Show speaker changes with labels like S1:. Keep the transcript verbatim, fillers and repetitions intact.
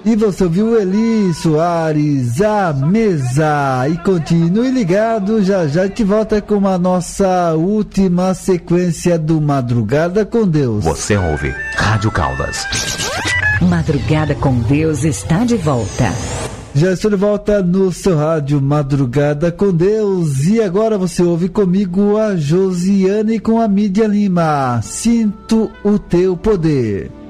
S1: E você ouviu Eli Soares, A Mesa. E continue ligado, já já te volta com a nossa última sequência do Madrugada com Deus.
S2: Você ouve Rádio Caldas.
S3: Madrugada com Deus está de volta.
S1: Já estou de volta no seu rádio Madrugada com Deus. E agora você ouve comigo a Josiane com a Mídia Lima. Sinto o teu poder.